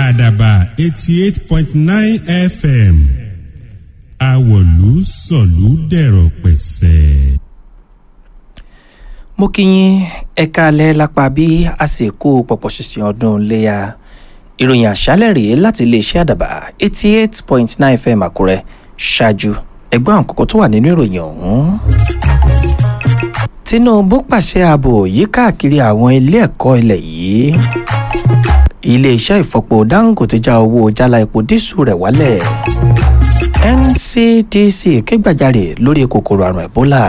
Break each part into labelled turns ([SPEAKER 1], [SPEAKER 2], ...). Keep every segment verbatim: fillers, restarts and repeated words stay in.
[SPEAKER 1] àdàbà eighty eight point nine F M àwọ̀lú sọ̀lú dẹ̀rọ̀ pẹ̀sẹ̀.
[SPEAKER 2] mo kí yín ẹ káalẹ́ lápá bí àsìkò pọ̀pọ̀ ṣìnṣìn ọdún iléyá ìròyìn àṣálẹ́ rèé láti iléeṣẹ́ àdàbà eighty eight point nine F M àkúrẹ́ ṣáájú ẹgbẹ́ àwọn kókó tó wà nínú ìròyìn ọ̀hún. Tinubu pàṣẹ ààbò yí káàkiri àwọn ilé ẹ̀kọ́ ilẹ̀ yìí. Iléeṣẹ́ ìfọpo Dangote já owó jálá epo dísù rẹ̀ wálẹ̀. N C D C ké gbàjarè lórí kòkòrò àrùn Ebola.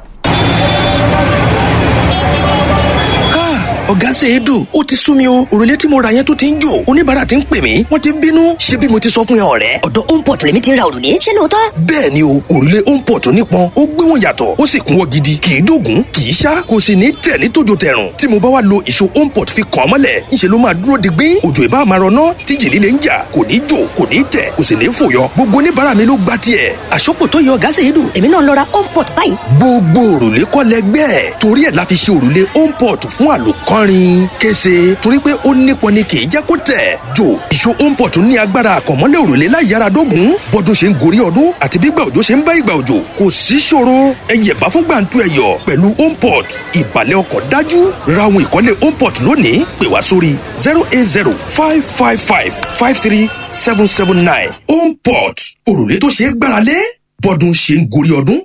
[SPEAKER 3] ọ̀gá ṣèédú ó ti sú mi o òrùlé tí mo ra yẹn tó ti ń jò oníbàárà ti ń pè mí wọ́n ti ń bínú ṣé bí mo ti sọ fún ẹ ọ̀rẹ́.
[SPEAKER 4] ọ̀dọ̀ Homeport lèmi ti ń ra òrùlé ṣé lóòótọ́.
[SPEAKER 3] bẹ́ẹ̀ ni o òrùlé Homeport nípọn ó gbé wọn yàtọ̀ ó sì kúnwọ́ gidi kì í dògún kì í ṣá kò sì ní tẹ̀ ní tòjò tẹ̀rùn tí mo bá wá lo ìṣó Homeport fi kàn án mọ́lẹ̀ ńṣe ló máa dúró digbí òjò ìbá máa rọná tíjì líle ń jà kò ní jò kò ní tẹ̀ kò sì ní fòyọ gbogbo oníbàárà mi ló gbá tiẹ̀.
[SPEAKER 4] àṣọpọ̀ tó yọ ọ̀gá ṣèédú èmi náà lọ ra Homeport báyìí.
[SPEAKER 3] gbogbo òrùlé kọ́ lẹgbẹ́ torí ẹ̀ la fi ṣe òrùlé Homeport fún àlòkọ́rin kése torí pé ó nípọn ni kì í jẹ́ kó tẹ̀. jò ìṣó Homeport ní agbára àkànmọ́lẹ̀ òrùlé láì yára dógún bọ́dún ṣe ń gorí ọdún àti bí ìgbà òjò ṣe ń bá ìgbà òjò kò sí ṣòro ẹ yẹ̀bá fún gbàǹtu ẹ̀yọ̀ pẹ̀lú Homeport ìbàlẹ̀ ọkọ̀ dájú ra ohun ìkọ́lé Homeport lónìí pè wá sórí zero eight zero five five five five three seven seven nine. Homeport òrùlé tó ṣe é gbáralé bọ́dún ṣe ń gorí ọdún.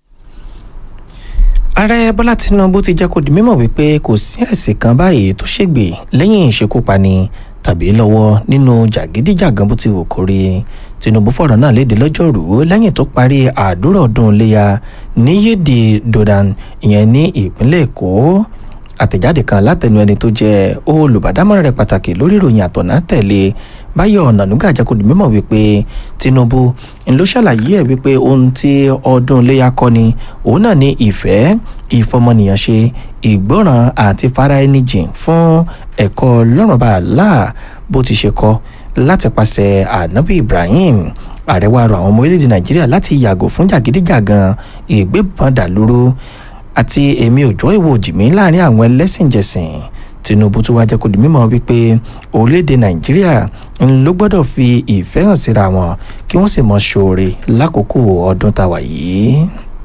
[SPEAKER 2] Ààrẹ Bọ́lá Tinubu ti jẹ́ kó di mímọ̀ wípé kò sí ẹ̀sìn kan báyìí tó ṣègbè lẹ́yìn ìṣekúpani tàbí lọ́wọ́ nínú jàgídíjàgan bó ti wù kó rí. Tinubu fọ̀rọ̀ náà léde lọ́jọ́rùú lẹ́yìn tó parí àdúrà ọdún iléyá ní Yídì Dodan ìyẹn ní ìpínlẹ̀ Èkó. Àtẹ̀jáde kan látẹnu ẹni tó jẹ́ olùbádámọ̀ràn rẹ̀ pàtàkì lórí ìròyìn àtọ̀nà tẹ̀lé Báyọ̀ Ọ̀nànúgà jẹ́ kó di mímọ̀ wípé Tinubu ń ló ṣàlàyé ẹ̀ wípé ohun tí ọdún iléyá kọ́ ni òun náà ní ìfẹ́ ìfọmọnìyàn ṣe ìgbọ́ràn àti fara ẹni jìn fún ẹ̀kọ́ lọ́rùnba àlá bó ti ṣe kọ́ láti pàṣẹ Ànábì Ibrahim. Ààrẹ wa rọ àwọn ọmọ orílẹ̀-èdè Nàìjíríà láti yàgò fún jàgídíjàgan ìgbébọn dàlúrú àti èmi òjò ìwò òjìmí láàrin àwọn ẹlẹ́sìnjẹsìn. Tinubu tún wá jẹ́ kó di mímọ̀ wípé orílẹ̀-èdè Nàìjíríà ń ló gbọ́dọ̀ fi ìfẹ́ hàn síra wọn kí wọ́n sì mọ ṣoore lákòókò ọdún tàwa yìí.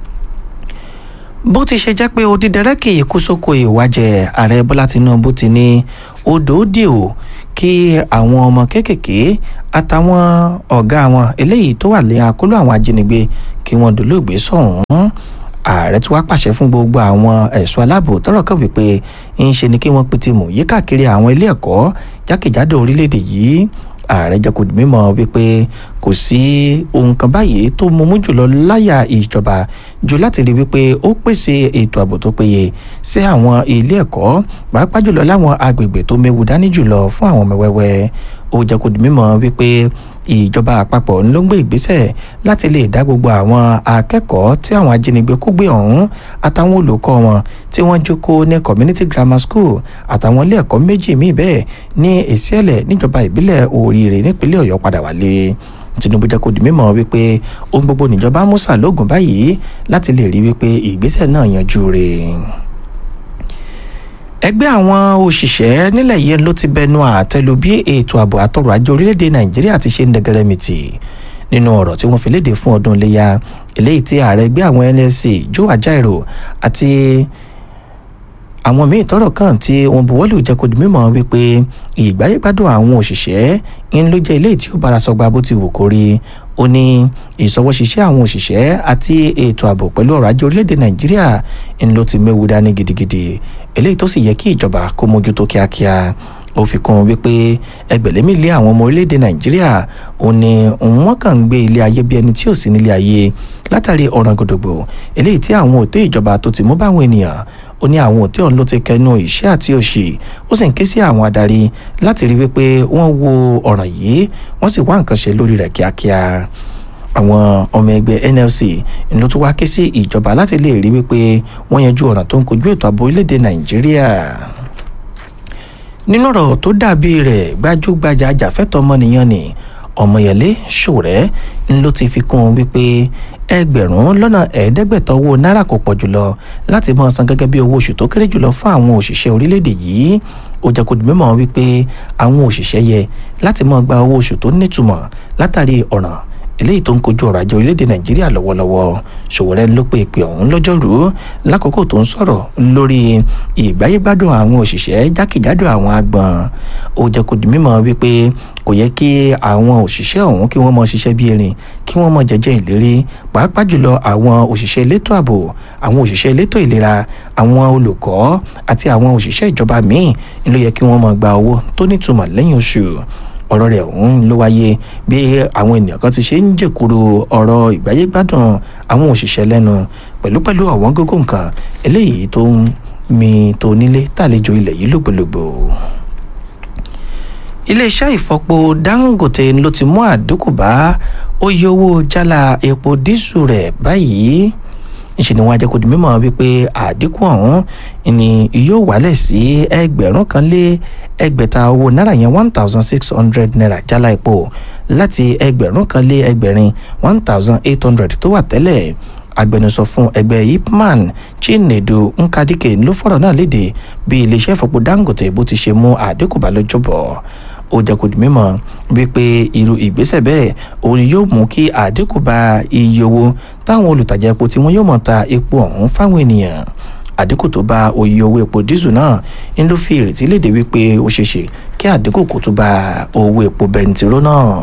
[SPEAKER 2] Bó ti ṣe jẹ́ pé odídẹrẹ́ kì í kú sóko ìwájẹ, Ààrẹ Bọ́lá Tinubu ti ní odò dì ó kí àwọn ọmọ kéékèèké àtàwọn ọ̀gá wọn eléyìí tó wà lé àkóló àwọn ajínigbé kí wọ́n dolóògbé sọ̀hún. Ààrẹ tí wàá pàṣẹ fún gbogbo àwọn ẹ̀ṣọ́ aláàbò tọ́rọ̀ kàn wípé ń ṣe ni kí wọ́n pété mù yí káàkiri àwọn ilé ẹ̀kọ́ jákèjádò orílẹ̀-èdè yìí. Ààrẹ jẹ́ kó di mímọ̀ wípé kò sí ohun kan báyìí tó mumú jùlọ láyà ìjọba jù láti rí wípé ó pèsè ètò ààbò tó péye sí àwọn ilé ẹ̀kọ́ pàápàá jùlọ láwọn agbègbè tó méwu dání jùlọ fún àwọn ọmọ wẹ́wẹ́. Ó jẹ́ kó di mímọ̀ wípé ìjọba àpapọ̀ ló ń gbé ìgbésẹ̀ láti lè dá gbogbo àwọn akẹ́kọ̀ọ́ tí àwọn ajínigbé kó gbé ọ̀hún àtàwọn olùkọ́ wọn tí wọ́n jókòó ní community grammar school àtàwọn ilé ẹ̀kọ́ méjì míì bẹ́ẹ̀ ní Èsìẹ̀lẹ̀ níjọba ìbílẹ̀ Oríire nípínlẹ̀ Ọ̀yọ́ padà wálé. Tinubu jẹ́ kó di mímọ̀ wípé ohun gbogbo níjọba musa lóògùn báyìí láti lè rí wípé ìgbésẹ̀ náà yanjú rẹ̀. Ẹgbẹ́ àwọn òṣìṣẹ́ nílẹ̀ yìí ló ti bẹnu àtẹ́lu bí ètò ààbò àtọrọ̀ ajé orílẹ̀-èdè Nàìjíríà ti ṣe ń dẹgẹrẹmìtì nínú ọ̀rọ̀ tí wọ́n fi léde fún ọdún iléyá eléyìí tí ààrẹ ẹgbẹ́ àwọn N L C Joe Ajaero àti àwọn míì tọ́rọ̀ kàn tí wọ́n buwọ́lù jẹ́ kó di mímọ̀ wípé ìgbáyégbádùn àwọn òṣìṣẹ́ ń ló jẹ́ eléyìí tí ó bára sọgbà bó ti wù kó rí. Ó ní ìṣọwọ́ṣiṣẹ́ àwọn òṣìṣẹ́ àti ètò ààbò pẹ̀lú ọrọ̀ ajé orílẹ̀-èdè Nàìjíríà ń ló ti méwu dání gidigidi eléyìí tó sì yẹ kí ìjọba kó mójútó kíákíá. Ó fi kún wípé ẹgbẹ̀lẹ́mì lé àwọn ọmọ orílẹ̀-èdè Nàìjíríà ó ní wọ́n kàn ń gbé ilé ayé bí ẹni tí ò sí nílé ayé látàrí ọ̀ràn gòdògbò eléyìí tí àwọn òtẹ́ ìjọba tó ti mú báwọn ènìyàn. Ó ní àwọn òtẹ́ ọ̀hún ló ti kẹnu ìṣẹ́ àti òṣì ó sì ń ké sí àwọn adarí láti rí wípé wọ́n wo ọ̀ràn yìí wọ́n sì wá nǹkan ṣe lórí rẹ̀ kíákíá. Àwọn ọmọ ẹgbẹ́ N L C ló tún wá ké sí ìjọba láti lè rí wípé wọ́n yanjú ọ̀ràn tó ń kojú ètò ààbò orílẹ̀-èdè Nàìjíríà. Nínú ọ̀rọ̀ tó dàbí rẹ̀ gbajúgbajà ajàfẹ́tọ̀ọ́ ọmọnìyàn ni ọmọyẹlé ṣòrẹ́ ló ti fi kún un wípé ẹgbẹ̀rún lọ́nà ẹ̀ẹ́dẹ́gbẹ̀ta owó náírà kò pọ̀ jùlọ láti máa san gẹ́gẹ́ bí owó oṣù tó kéré jùlọ fún àwọn òṣìṣẹ́ orílẹ̀-èdè yìí. Ó jẹ́ kó di mímọ̀ wípé àwọn òṣìṣẹ́ yẹ láti máa gba owó oṣù tó nítumọ̀ látàrí ọ̀ràn eléyìí tó ń kojú ọrọ̀ ajé orílẹ̀-èdè Nàìjíríà lọ́wọ́lọ́wọ́. Ṣòwòrẹ́ ló pe ìpè ọ̀hún lọ́jọ́rú lákòókò tó ń sọ̀rọ̀ lórí ìgbáyégbádùn àwọn òṣìṣẹ́ jákèjádò àwọn agbọ̀n. Ó jẹ́ kó di mímọ̀ wípé kò yẹ kí àwọn òṣìṣẹ́ ọ̀hún kí wọ́n mọ ṣiṣẹ́ bí erin kí wọ́n mọ jẹ́jẹ́ ìlérí, pàápàá jùlọ àwọn òṣìṣẹ́ elétò ààbò, àwọn òṣìṣẹ́ elétò ìlera, àwọn olùkọ́ àti àwọn òṣìṣẹ́ ìjọba míì ló yẹ kí wọ́n mọ gba owó tó nítumọ̀ lẹ́yìn oṣù. Ọ̀rọ̀ rẹ̀ ọ̀hún ló wáyé bí àwọn ènìyàn kan ti ṣe ń jèkúrò ọ̀rọ̀ ìgbáyégbádùn àwọn òṣìṣẹ́ lẹ́nu pẹ̀lúpẹ̀lú àwọn gógó nǹkan eléyìí tó ń mi tó nílé tàlejò ilẹ̀ yìí lògbòlògbò. Iléeṣẹ́ ìfọpo Dangote ló ti mú àdínkù bá oye owó jálá epo dísù rẹ̀ báyìí. Ìṣe ni wọ́n á jẹ́ kó di mímọ̀ wípé àdínkù ọ̀hún ni yóò wálẹ̀ sí ẹgbẹ̀rún kan lé ẹgbẹ̀ta owó náírà yẹn one thousand six hundred naira jálá epo láti ẹgbẹ̀rún kan lé ẹgbẹ̀rin one thousand eight hundred tó wà tẹ́lẹ̀. Agbẹnusọ fún ẹgbẹ́ Ipman Chinedu Nkadike ló fọ̀rọ̀ náà léde bí iléeṣẹ́ ìfọpo Dangote bó ti ṣe mú àdínkù bá lọ́jọ́bọ̀. Ó jẹ́ kó di mímọ̀ wípé irú ìgbésẹ̀ bẹ́ẹ̀ òun yóò mú kí àdínkù bá iye owó táwọn olùtajà epo tí wọ́n yóò mọ̀ ta epo ọ̀hún fáwọn ènìyàn. Àdínkù tó bá oye owó epo dísù náà ń ló fi ìrètí léde wípé ó ṣeéṣe kí àdínkù kó tó bá owó epo bẹntiró náà.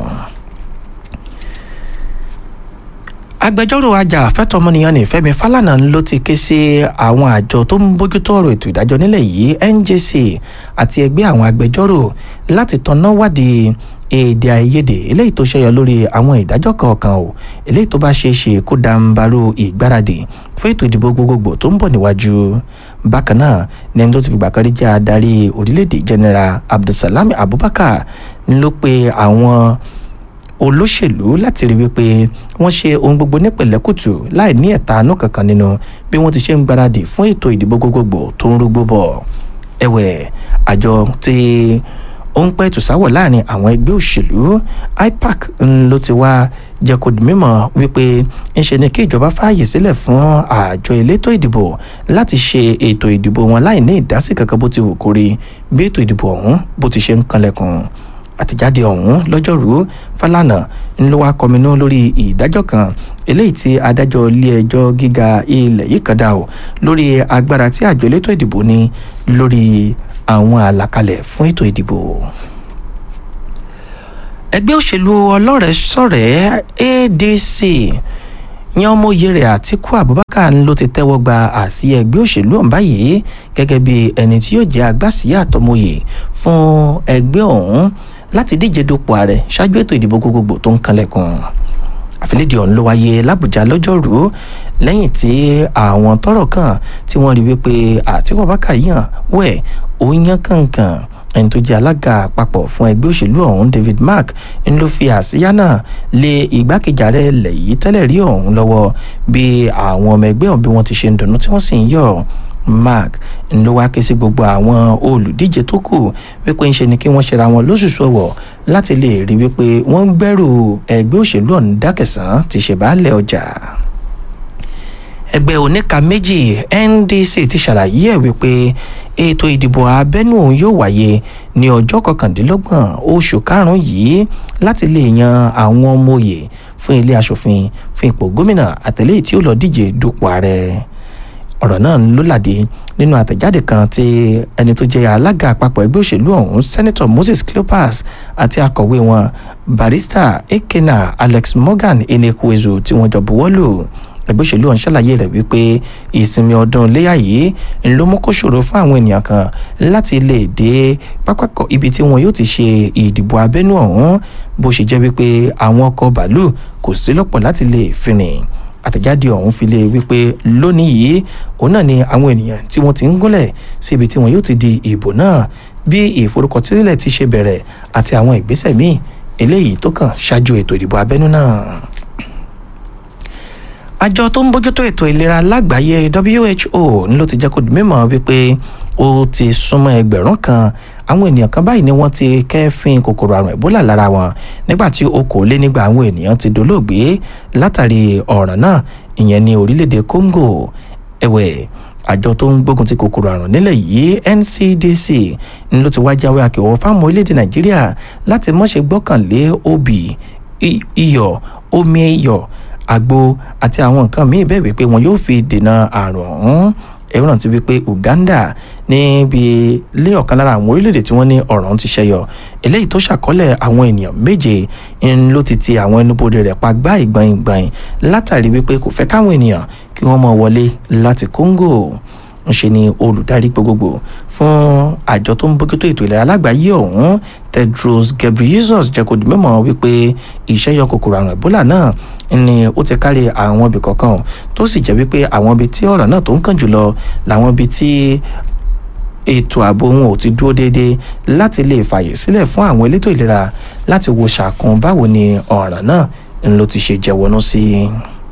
[SPEAKER 2] Agbẹjọ́rò ajàfẹ́tọ̀ọ́ ọmọnìyàn ní Fẹ́mi Fálànà ló ti ké sí àwọn àjọ tó ń bójútó ọ̀rọ̀ ètò ìdájọ́ nílẹ̀ yìí N J C àti ẹgbẹ́ àwọn agbẹjọ́rò láti tanná wádìí èdè àìyedè eléyìí tó ṣẹyọ lórí àwọn ìdájọ́ kọ̀ọ̀kan o eléyìí tó bá ṣeé ṣe kó dàǹbarú ìgbáradì fún ètò ìdìbò gbogbogbò tó ń bọ̀ níwájú. Bákan náà ní ẹni tó ti fìgbà kan rí jẹ́ adarí orílẹ̀-èdè General Abdulsalami Abubakar ló pe àwọn olóṣèlú láti rí wípé wọ́n ṣe ohun gbogbo ní pẹ̀lẹ́kùtù láì ní ẹ̀tanú kankan nínú bí wọ́n ti ṣe ń gbáradì fún ètò ìdìbò gbogbogbò tó ń rúgbó bọ̀. Ẹ̀wẹ̀ àjọ tí ó ń pẹ́ tùsáwọ̀ láàrin àwọn ẹgbẹ́ òṣèlú I P A C ló ti wá jẹ́ kó di mímọ̀ wípé ńṣe ni kí ìjọba fààyè sílẹ̀ fún àjọ elétò ìdìbò láti ṣe ètò ìdìbò wọn láì ní ìdásí kankan bó ti wù kó rí bí ètò ìdìbò ọ̀hún bó ti ṣe ń kanlẹ̀kùn. Àtẹ̀jáde ọ̀hún lọ́jọ́rú Fálànà ń ló wá kọminú lórí ìdájọ́ kan eléyìí tí adájọ́ ilé-ẹjọ́ gíga ilẹ̀ yìí kan dá o lórí agbára tí àjọ elétò ìdìbò ní lórí àwọn àlàkalẹ̀ fún ètò ìdìbò. Ẹgbẹ́ òṣèlú ọlọ́rẹ̀ẹ́sọ̀rẹ́ A D C yan ọmọye rẹ̀ Àtíkù Abubakar ló ti tẹ́wọ́ gba àsíá ẹgbẹ́ òṣèlú ọ̀hún báyìí gẹ́gẹ́ bí ẹni tí yóò jẹ́ agbásíyà àtọmọye fún ẹgbẹ́ ọ̀hún láti díje dupò ààrẹ ṣáájú ètò ìdìbò gbogbogbò tó ń kanlẹ̀kùn. Àfilédìí ọ̀hún ló wáyé l'Àbújá lọ́jọ́rú lẹ́yìn tí àwọn tọ́rọ̀ kàn tí wọ́n rí wípé Àtíkù Abubakar yàn wẹ̀ ó yán kànkàn. Ẹni tó jẹ́ alága àpapọ̀ fún ẹgbẹ́ òṣèlú ọ̀hún David Mark ń ló fi àsíá náà lé igbákejì ààrẹ ilẹ̀ yìí tẹ́lẹ̀ rí ọ̀hún lọ́wọ́ bí àwọn ọmọ ẹgbẹ́ ọ̀hún bí wọ́n ti ṣe ń dùnnú tí wọ́n sì ń yọ̀. Mark ń ló wá ké sí gbogbo àwọn olùdíje tó kù wípé ńṣe ni kí wọ́n ṣera wọn lóṣooṣù ọ̀wọ̀ láti lè rí wípé wọ́n ń gbẹ́rù ẹgbẹ́ òṣèlú ọ̀hún dákẹ̀sán ti ṣe baálẹ̀ ọjà. Ẹgbẹ́ oníka méjì N D C ti ṣàlàyé ẹ̀ wípé ètò ìdìbò abẹ́nú yóò wáyé ní ọjọ́ kọkàndínlọ́gbọ̀n oṣù karùn-ún yìí láti lè yan àwọn ọmọ òye fún ilé aṣòfin fún ipò gómìnà àtẹ̀lé tí ó lọ díje dupò ààrẹ. Ọ̀rọ̀ náà ló làdé nínú àtẹ̀jáde kan tí ẹni tó jẹ́ alága àpapọ̀ ẹgbẹ́ òṣèlú ọ̀hún Senator Moses Cleopas àti akọ̀wé wọn Barrister Ekena Alex Morgan Enekwezu tí wọ́n jọ buwọ́lù. Ẹgbẹ́ òṣèlú ọ̀hún ṣàlàyé rẹ̀ wípé ìsinmi ọdún iléyà yìí ń ló mú kó ṣòro fún àwọn ènìyàn kan láti lè dé pápákọ̀ ibi tí wọn yóò ti ṣe ìdìbò abẹ́nú ọ̀hún bó ṣe jẹ́ wípé àwọn ọkọ̀ bàálù kò sí lọ́pọ̀ láti lè fìrìn. Àtẹ̀jáde ọ̀hún fi lé wípé lónìí yìí òun náà ni àwọn ènìyàn tí wọ́n ti ń gúnlẹ̀ sí ibi tí wọn yóò ti di ìbò náà bí ìforúkọsílẹ̀ ti ṣe bẹ̀rẹ̀ àti àwọn ìgbésẹ̀ míì eléyìí tó kàn ṣáájú ètò ìdìbò abẹ́nú náà. Àjọ tó ń bójútó ètò ìlera lágbàáyé W H O ló ti jẹ́ kó di mímọ̀ wípé ó ti súnmọ́ ẹgbẹ̀rún kan àwọn ènìyàn kan báyìí ni wọ́n ti kẹ́fín kòkòrò àrùn Ebola lára wọn nígbà tí okòólénígba àwọn ènìyàn ti dolóògbé látàrí ọ̀ràn náà ìyẹn ní orílẹ̀-èdè Congo. ẹ̀wẹ̀ àjọ tó ń gbógun ti kòkòrò àrùn nílẹ̀ yìí N C D C ń ló ti wá jáwé àkèwọ́ fáwọn orílẹ̀-èdè Nàìjíríà láti má ṣe gbọ́kànlé obì iyọ̀ omi iyọ̀ àgbo àti àwọn nǹkan míì bẹ́ẹ̀ wípé wọn yóò fi dènà àrùn ọ̀hún. ẹ̀rọ náà ti wí pé Uganda níbi lé ọ̀kan lára àwọn orílẹ̀-èdè tí wọ́n ní ọ̀ràn ti ṣẹyọ eléyìí tó ṣàkọọ́lẹ̀ àwọn ènìyàn méje ń ló ti ti àwọn ẹnubodè rẹ̀ pa gbá ìgbọ̀nyìngbọ̀nyìn látàrí wípé kò fẹ́ káwọn ènìyàn kí wọ́n máa wọlé láti Congo. ń ṣe ni olùdarí gbogbogbò fún àjọ tó ń bójútó ètò ìlera lágbàáyé ọ̀hún Tedros Ghebreyesus jẹ́ kó di mímọ̀ wípé ìṣẹ́yọ kòkòrò àrùn Ebola náà ni ó ti kárí àwọn ibì kọ̀ọ̀kan tó sì jẹ́ wípé àwọn ibi tí ọ̀rọ̀ náà tó ń kàn jùlọ làwọn ibi tí ètò ààbò wọn ò ti dúró déédéé láti lè fààyè sílẹ̀ fún àwọn elétò ìlera láti wo ṣàkun báwo ni ọ̀ràn náà ń ló ti ṣe jẹ̀wọ́nú sí i.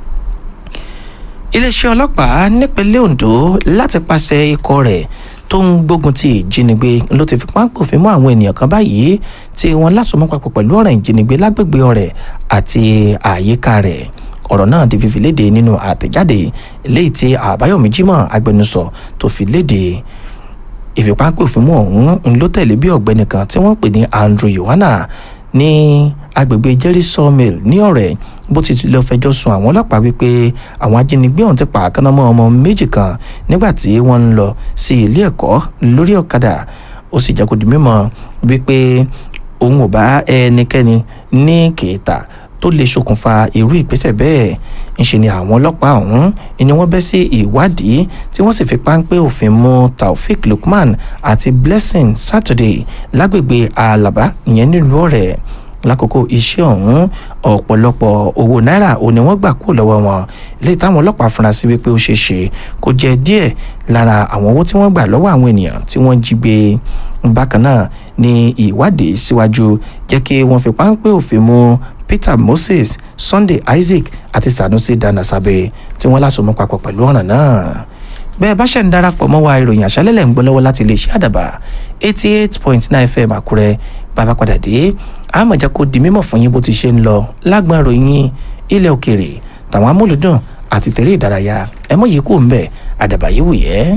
[SPEAKER 2] iléeṣẹ́ ọlọ́pàá nípínlẹ̀ Ondo láti pàṣẹ ikọ̀ rẹ̀ tó ń gbógun ti ìjínigbé ló ti fi páńpẹ́ òfin mú àwọn ènìyàn kan báyìí tí wọ́n lásùnmọ́ papọ̀ pẹ̀lú ọ̀ràn ìjínigbé lágbègbè ọ̀rẹ́ àti àyíká rẹ̀. ọ̀rọ̀ náà di fífi léde nínú àtẹ̀jáde eléyìí tí Àbáyọ̀mí Jímọ̀ agbẹnusọ tó fi léde. ìfipáńpẹ́ òfin mú ọ̀hún ló tẹ̀lé bí ọ̀gbẹ́ni kan tí wọ́n pè ní Andrew Yohana ní agbègbè Jerry Sawmill ní ọ̀rẹ́ bó ti lọ fẹjọ́ sùn àwọn ọlọ́pàá wípé àwọn ajínigbé ọ̀hún ti pa àkànnàmọ́ ọmọ méjì kan nígbà tí wọ́n ń lọ sí ilé ẹ̀kọ́ lórí ọ̀kadà. ó sì jẹ́ kó di mímọ̀ wípé òun ò bá ẹnikẹ́ni ní kèéta tó lè ṣokùnfà irú ìgbésẹ̀ bẹ́ẹ̀. ńṣe ni àwọn ọlọ́pàá ọ̀hún ni wọ́n bẹ́ sí ìwádìí tí wọ́n sì fi páńpẹ́ òfin mú Taofik Lukman àti Blessing Saturday lágbègbè Alaba ìyẹn nílùú ọ̀rẹ́. lákòókò iṣẹ́ ọ̀hún ọ̀pọ̀lọpọ̀ owó náírà ò ní wọ́n gbà kúrò lọ́wọ́ wọn léyìí táwọn ọlọ́pàá fura sí wípé ó ṣeé ṣe kó jẹ́ díẹ̀ lára àwọn owó tí wọ́n gbà lọ́wọ́ àwọn ènìyàn tí wọ́n jí gbé. bákan náà ní ìwádìí síwájú jẹ́ kí wọ́n fi páńpẹ́ òfin mú Peter Moses, Sunday Isaac àti Sanusi Danasabe tí wọ́n lásùnmọ́ papọ̀ pẹ̀lú ọ̀ràn náà. bẹ́ẹ̀ bá ṣe ń darapọ̀ mọ́ wa ìròyìn àṣálẹ́lẹ̀ ń gbọ́ lọ́wọ́ láti iléeṣẹ́ àdàbà eighty eight point nine F M Àkúrẹ́. bàbá padà dé àmọ̀já kó di mímọ̀ fún yín bó ti ṣe ń lọ lágbọ́n ìròyìn ilẹ̀ òkèèrè tàwọn amúlùdùn àti tẹ̀lé ìdárayá ẹ mọ̀ yìí kò ń bẹ̀ àdàbà yìí wù yẹ́.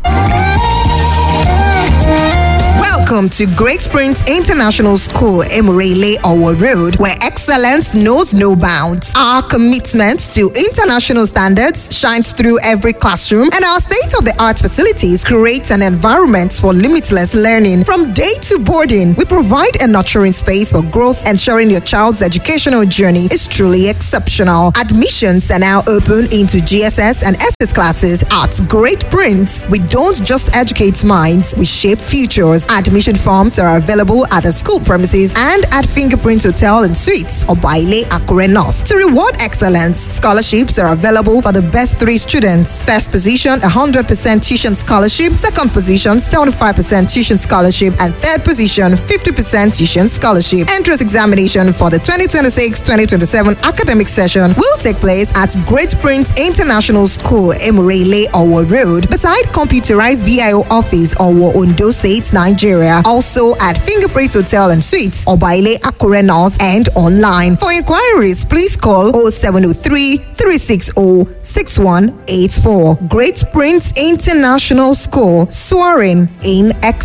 [SPEAKER 5] Welcome to Great Springs International School, Emirele Owo Road, where excellence knows no bounds. Our commitment to international standards shines through every classroom, and our state-of-the-art facilities create an environment for limitless learning. From day to boarding, we provide a nurturing space for growth, ensuring your child's educational journey is truly exceptional. Admissions are now open into G S S and S S classes at Great Prince. We don't just educate minds, we shape futures. Admission forms are available at the school premises and at Fingerprint Hotel and Suites or Baile Akure North. To reward excellence, scholarships are available for the best three students. First position, one hundred percent tuition scholarship. Second position, seventy-five percent tuition scholarship. And third position, fifty percent tuition scholarship. Entrance examination for the twenty twenty-six twenty twenty-seven academic session will take place at Great Prince International School, Emirele Owo Road, beside computerized V I O office, Owo, Ondo State, Nigeria. Also at Fingerprint Hotel and Suites, Obaile Akure North, and online. For inquiries, please call oh seven oh three, three six oh, six one eight four. Great Prince International School, soaring in excellence.